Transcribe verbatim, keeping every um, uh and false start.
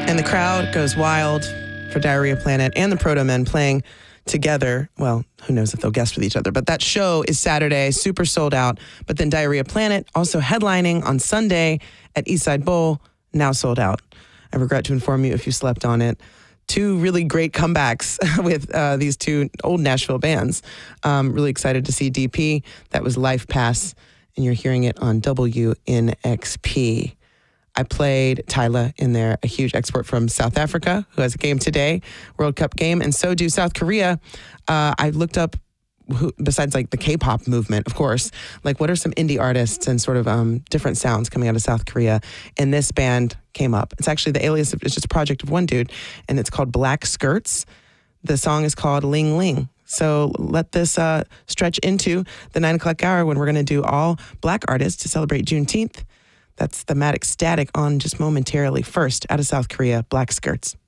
And the crowd goes wild for Diarrhea Planet and the Proto Men playing together. Well, who knows if they'll guest with each other, but that show is Saturday, super sold out. But then Diarrhea Planet also headlining on Sunday at Eastside Bowl, now sold out. I regret to inform you if you slept on it. Two really great comebacks with uh, these two old Nashville bands. Um, really excited to see D P. That was Life Pass, and you're hearing it on W N X P. I played Tyla in there, a huge export from South Africa, who has a game today, World Cup game, and so do South Korea. Uh, I looked up, who, besides like the K-pop movement, of course, like what are some indie artists and sort of um, different sounds coming out of South Korea, and this band came up. It's actually the alias, of, it's just a project of one dude, and it's called Black Skirts. The song is called Ling Ling. So let this uh, stretch into the nine o'clock hour when we're going to do all Black artists to celebrate Juneteenth. That's Thematic Static on just momentarily. First, out of South Korea, Black Skirts.